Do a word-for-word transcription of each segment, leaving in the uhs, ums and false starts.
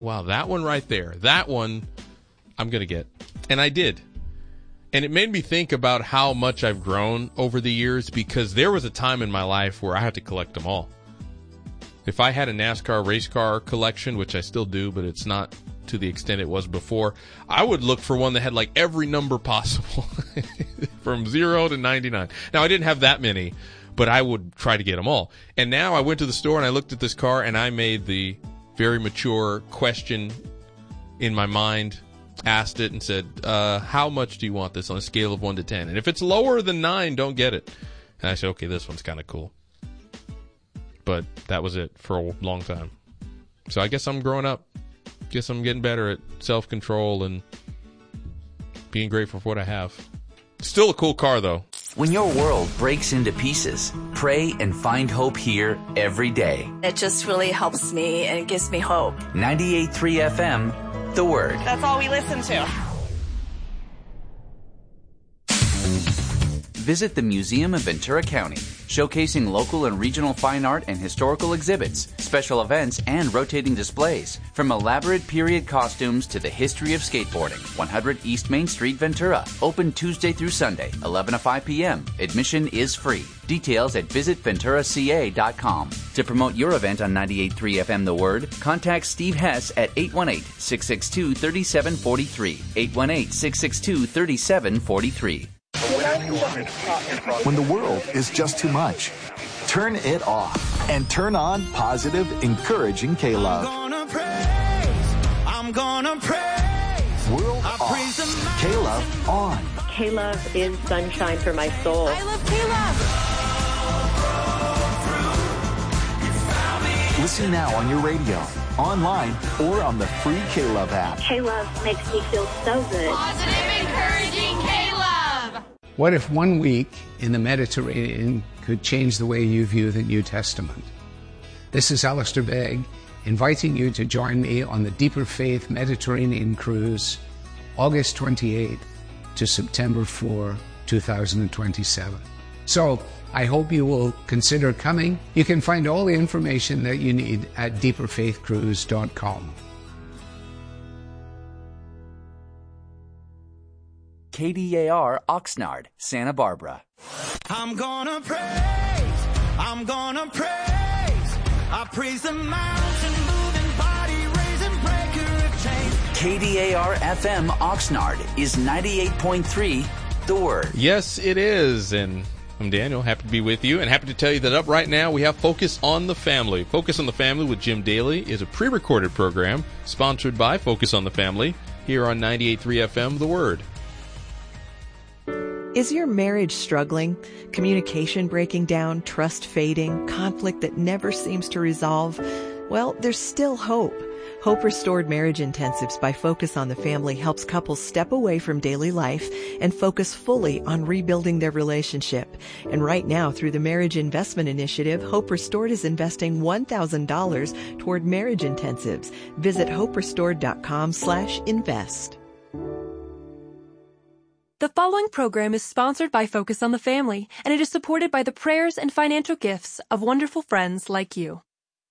Wow, that one right there. That one I'm going to get. And I did. And it made me think about how much I've grown over the years, because there was a time in my life where I had to collect them all. If I had a NASCAR race car collection, which I still do, but it's not to the extent it was before, I would look for one that had like every number possible from zero to ninety-nine. Now, I didn't have that many, but I would try to get them all. And now I went to the store and I looked at this car and I made the very mature question in my mind, asked it and said, uh, how much do you want this on a scale of one to ten? And if it's lower than nine, don't get it. And I said, okay, this one's kind of cool. But that was it for a long time. So I guess I'm growing up. Guess I'm getting better at self-control and being grateful for what I have. Still a cool car, though. When your world breaks into pieces, pray and find hope here every day. It just really helps me and it gives me hope. ninety-eight point three F M, The Word. That's all we listen to. Visit the Museum of Ventura County, showcasing local and regional fine art and historical exhibits, special events, and rotating displays. From elaborate period costumes to the history of skateboarding. one hundred East Main Street, Ventura. Open Tuesday through Sunday, eleven to five p.m. Admission is free. Details at visit ventura c a dot com. To promote your event on ninety-eight point three F M The Word, contact Steve Hess at eight one eight, six six two, three seven four three. eight one eight, six six two, three seven four three. When the world is just too much, turn it off and turn on positive, encouraging K-Love. I'm gonna praise, I'm gonna praise. World I off, praise the K-Love on. K-Love is sunshine for my soul. I love K-Love. Listen now on your radio, online, or on the free K-Love app. K-Love makes me feel so good. Positive, encouraging K-Love. What if one week in the Mediterranean could change the way you view the New Testament? This is Alistair Begg, inviting you to join me on the Deeper Faith Mediterranean Cruise, August twenty-eighth to September fourth, two thousand twenty-seven. So, I hope you will consider coming. You can find all the information that you need at deeper faith cruise dot com. K D A R Oxnard, Santa Barbara. I'm gonna praise, I'm gonna praise. I praise the mountain moving, body raising, breaker of chains. K D A R F M Oxnard is ninety-eight point three, The Word. Yes, it is. And I'm Daniel, happy to be with you, and happy to tell you that up right now we have Focus on the Family. Focus on the Family with Jim Daly is a pre-recorded program sponsored by Focus on the Family here on ninety-eight point three F M, The Word. Is your marriage struggling? Communication breaking down, trust fading, conflict that never seems to resolve? Well, there's still hope. Hope Restored Marriage Intensives by Focus on the Family helps couples step away from daily life and focus fully on rebuilding their relationship. And right now, through the Marriage Investment Initiative, Hope Restored is investing one thousand dollars toward marriage intensives. Visit hope restored dot com slash invest. The following program is sponsored by Focus on the Family, and it is supported by the prayers and financial gifts of wonderful friends like you.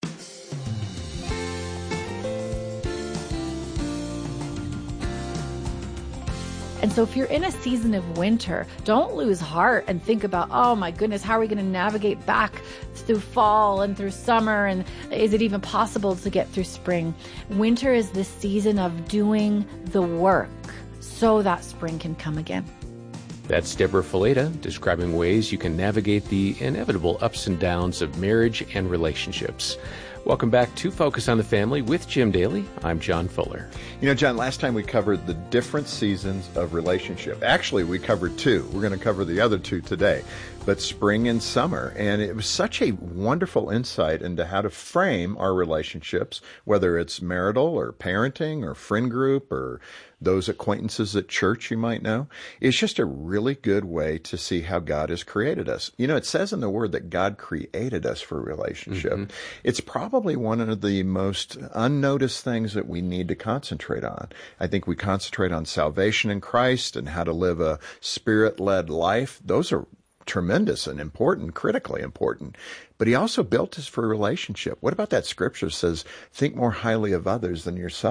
And so if you're in a season of winter, don't lose heart and think about, oh my goodness, how are we going to navigate back through fall and through summer? And is it even possible to get through spring? Winter is the season of doing the work so that spring can come again. That's Deborah Fileta describing ways you can navigate the inevitable ups and downs of marriage and relationships. Welcome back to Focus on the Family with Jim Daly. I'm John Fuller. You know, John, last time we covered the different seasons of relationship. Actually, we covered two. We're going to cover the other two today, but spring and summer. And it was such a wonderful insight into how to frame our relationships, whether it's marital or parenting or friend group or those acquaintances at church you might know. It's just a really good way to see how God has created us. You know, it says in the Word that God created us for a relationship. Mm-hmm. It's probably one of the most unnoticed things that we need to concentrate on. I think we concentrate on salvation in Christ and how to live a Spirit-led life. Those are tremendous and important, critically important. But he also built us for a relationship. What about that scripture says, think more highly of others than yourself?